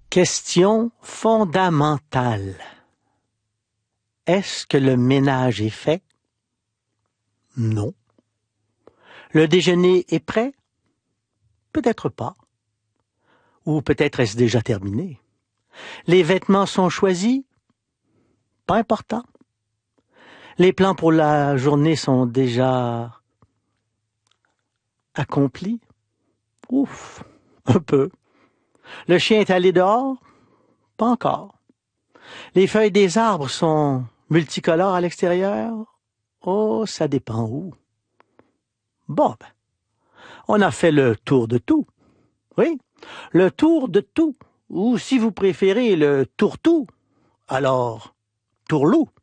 Question fondamentale. Est-ce que le ménage est fait? Non. Le déjeuner est prêt? Peut-être pas. Ou peut-être est-ce déjà terminé. Les vêtements sont choisis? Pas important. Les plans pour la journée sont déjà accomplis? Ouf, un peu. Le chien est allé dehors? Pas encore. Les feuilles des arbres sont multicolores à l'extérieur? Oh, ça dépend où. Bon, on a fait le tour de tout. Oui, le tour de tout. Ou si vous préférez le tour-tout, alors tourlou.